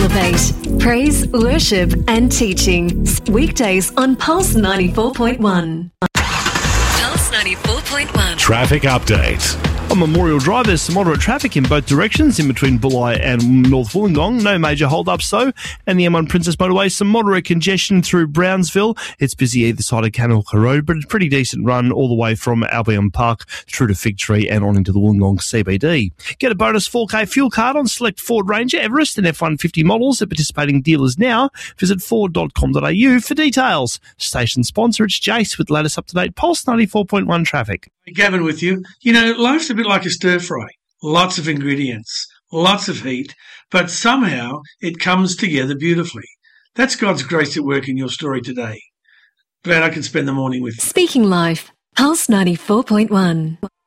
Elevate. Praise, worship and teaching. Weekdays on Pulse 94.1. Pulse 94.1. Traffic update. On Memorial Drive, there's some moderate traffic in both directions in between Bulli and North Wollongong. No major hold-ups, though. And the M1 Princess Motorway, some moderate congestion through Brownsville. It's busy either side of Canalca Road, but it's a pretty decent run all the way from Albion Park through to Fig Tree and on into the Wollongong CBD. Get a bonus 4K fuel card on select Ford Ranger, Everest and F-150 models at participating dealers now. Visit ford.com.au for details. Station sponsor, it's Jace with latest up-to-date Pulse 94.1 traffic. Gavin with you. You know, life's a bit like a stir fry. Lots of ingredients, lots of heat, but somehow it comes together beautifully. That's God's grace at work in your story today. Glad I can spend the morning with you. Speaking Life, Pulse 94.1.